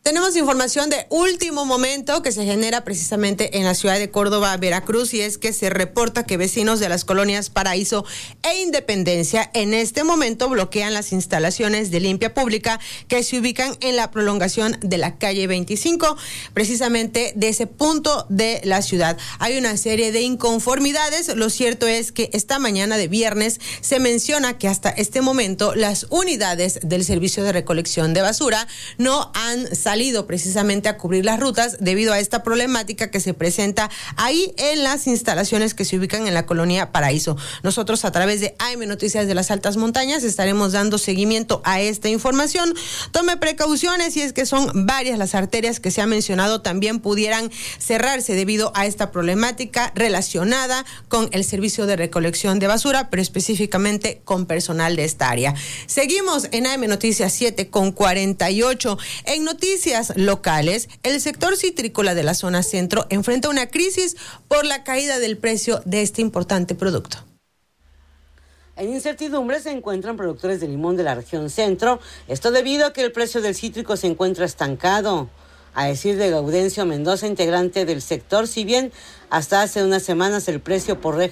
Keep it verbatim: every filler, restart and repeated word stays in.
Tenemos información de último momento que se genera precisamente en la ciudad de Córdoba, Veracruz, y es que se reporta que vecinos de las colonias Paraíso e Independencia en este momento bloquean las instalaciones de limpia pública que se ubican en la prolongación de la calle veinticinco, precisamente de ese punto de la ciudad. Hay una serie de inconformidades. Lo cierto es que esta mañana de viernes se menciona que hasta este momento las unidades del servicio de recolección de basura no han salido precisamente a cubrir las rutas debido a esta problemática que se presenta ahí en las instalaciones que se ubican en la colonia Paraíso. Nosotros a través de A M Noticias de las Altas Montañas estaremos dando seguimiento a esta información. Tome precauciones, y es que son varias las arterias que se ha mencionado también pudieran cerrarse debido a esta problemática relacionada con el servicio de recolección de basura, pero específicamente con personal de esta área. Seguimos en A M Noticias siete con cuarenta y ocho. En noticias locales, el sector citrícola de la zona centro enfrenta una crisis por la caída del precio de este importante producto. En incertidumbre se encuentran productores de limón de la región centro, esto debido a que el precio del cítrico se encuentra estancado. A decir de Gaudencio Mendoza, integrante del sector, si bien hasta hace unas semanas el precio por